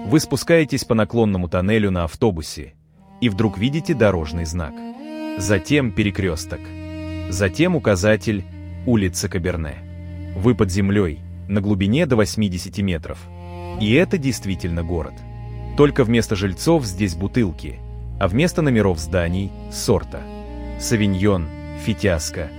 Вы спускаетесь по наклонному тоннелю на автобусе, и вдруг видите дорожный знак. Затем перекресток. Затем указатель «Улица Каберне». Вы под землей, на глубине до 80 метров. И это действительно город. Только вместо жильцов здесь бутылки, а вместо номеров зданий – сорта. Савиньон, Фитяска,